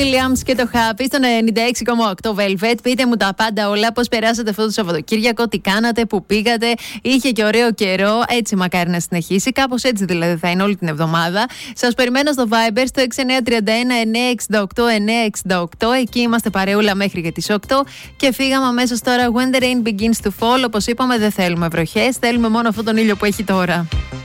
Williams και το Happy στον 96,8 Velvet. Πείτε μου τα πάντα όλα. Πώς περάσατε αυτό το Σαββατοκύριακο, τι κάνατε, που πήγατε. Είχε και ωραίο καιρό. Έτσι μακάρι να συνεχίσει. Κάπως έτσι δηλαδή θα είναι όλη την εβδομάδα. Σας περιμένω στο Viber στο 6931 968 968. Εκεί είμαστε παρεούλα μέχρι και τις 8. Και φύγαμε αμέσως τώρα. When the rain begins to fall. Όπως είπαμε, δεν θέλουμε βροχές. Θέλουμε μόνο αυτόν τον ήλιο που έχει τώρα.